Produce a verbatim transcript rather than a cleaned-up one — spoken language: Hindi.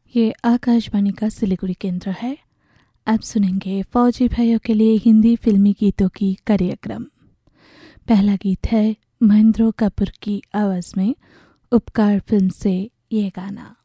ये आकाशवाणी का सिलीगुड़ी केंद्र है। आप सुनेंगे फौजी भाइयों के लिए हिंदी फिल्मी गीतों की कार्यक्रम। पहला गीत है महेंद्र कपूर की आवाज में उपकार फिल्म से ये गाना।